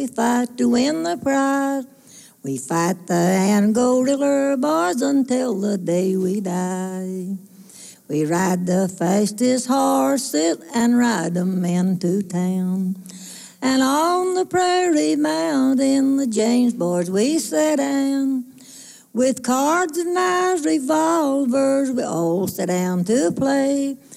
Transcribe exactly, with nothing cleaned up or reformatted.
we fight to win the prize. We fight the Angora boys until the day we die. We ride the fastest horses and ride 'em into town. And on the prairie mound in the James boys we sat down. With cards and knives, revolvers, we all sat down to play.